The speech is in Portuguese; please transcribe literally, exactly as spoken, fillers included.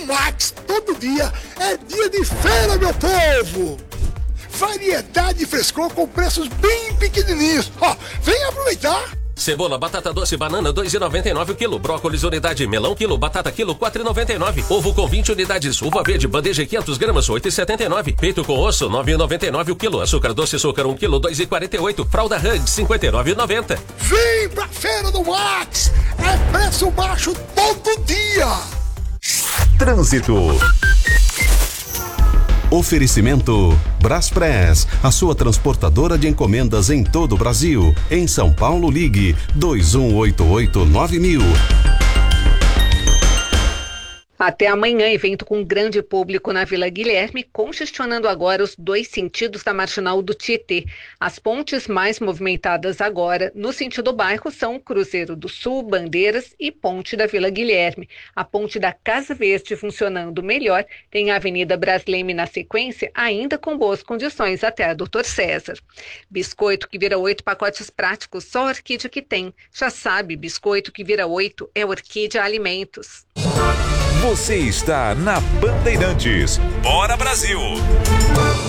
Max, todo dia é dia de feira, meu povo! Variedade e frescor com preços bem pequenininhos. Ó, vem aproveitar! Cebola, batata doce, banana, dois reais e noventa e nove o quilo. Brócolis, unidade, melão, quilo. Batata, quilo, quatro reais e noventa e nove. Ovo com vinte unidades. Uva verde, bandeja, quinhentas gramas, oito reais e setenta e nove. Peito com osso, nove reais e noventa e nove o quilo. Açúcar doce, açúcar, um quilo, dois reais e quarenta e oito. Fralda Hug, cinquenta e nove reais e noventa. Vem pra Feira do Max! É preço baixo todo dia! Trânsito. Oferecimento Braspress, a sua transportadora de encomendas em todo o Brasil. Em São Paulo, ligue dois um oito oito nove mil. Até amanhã, evento com grande público na Vila Guilherme, congestionando agora os dois sentidos da Marginal do Tietê. As pontes mais movimentadas agora, no sentido bairro, são Cruzeiro do Sul, Bandeiras e Ponte da Vila Guilherme. A ponte da Casa Verde funcionando melhor, tem a Avenida Brasleme na sequência, ainda com boas condições até a doutor César. Biscoito que vira oito pacotes práticos, só a Orquídea que tem. Já sabe, biscoito que vira oito é Orquídea Alimentos. Você está na Bandeirantes. Bora, Brasil!